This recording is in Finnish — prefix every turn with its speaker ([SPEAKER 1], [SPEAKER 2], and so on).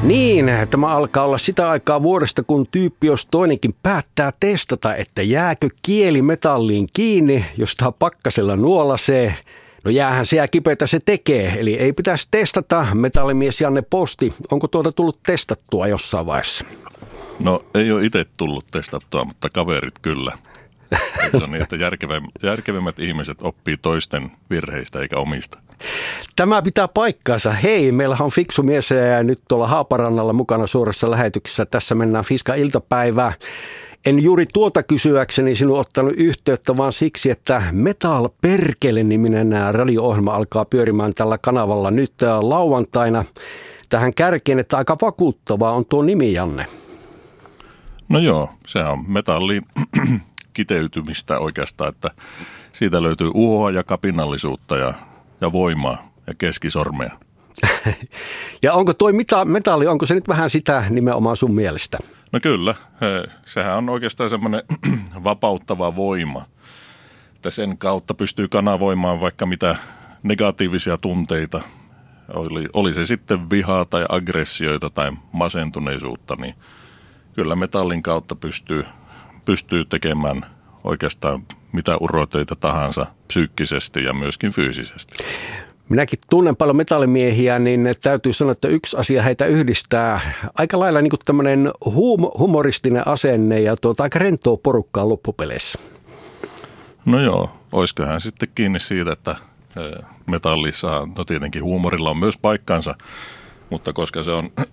[SPEAKER 1] Niin, tämä alkaa olla sitä aikaa vuodesta, kun tyyppi jos toinenkin päättää testata, että jääkö kieli metalliin kiinni, josta pakkasella nuolasee. No jäähän se ja kipeätä se tekee, eli ei pitäisi testata. Metallimies Janne Posti, onko tuota tullut testattua jossain vaiheessa?
[SPEAKER 2] No ei ole itse tullut testattua, mutta kaverit kyllä. Se on niin, että järkevimmät ihmiset oppii toisten virheistä eikä omista.
[SPEAKER 1] Tämä pitää paikkaansa. Hei, meillähän on fiksu mies ja nyt tuolla Haaparannalla mukana suorassa lähetyksessä. Tässä mennään Fiska-iltapäivää. En juuri tuota kysyäkseni sinun ottanut yhteyttä, vaan siksi, että Metal Perkele-niminen radio-ohjelma alkaa pyörimään tällä kanavalla nyt lauantaina. Tähän kärkeen, että aika vakuuttavaa on tuo nimi, Janne.
[SPEAKER 2] No joo, se on metalliin kiteytymistä oikeastaan, että siitä löytyy uhoa ja kapinallisuutta ja voimaa ja keskisormea.
[SPEAKER 1] Ja onko toi metalli, onko se nyt vähän sitä nimenomaan sun mielestä?
[SPEAKER 2] No kyllä, sehän on oikeastaan semmoinen vapauttava voima, että sen kautta pystyy kanavoimaan vaikka mitä negatiivisia tunteita, oli se sitten vihaa tai aggressioita tai masentuneisuutta, niin kyllä metallin kautta pystyy tekemään oikeastaan mitä urotöitä tahansa psyykkisesti ja myöskin fyysisesti.
[SPEAKER 1] Minäkin tunnen paljon metallimiehiä, niin täytyy sanoa, että yksi asia heitä yhdistää aika lailla niin kuin tämmöinen humoristinen asenne ja aika rentoa porukkaa loppupeleissä.
[SPEAKER 2] No joo, olisikohan sitten kiinni siitä, että metallissa, no tietenkin huumorilla on myös paikkansa, mutta koska se on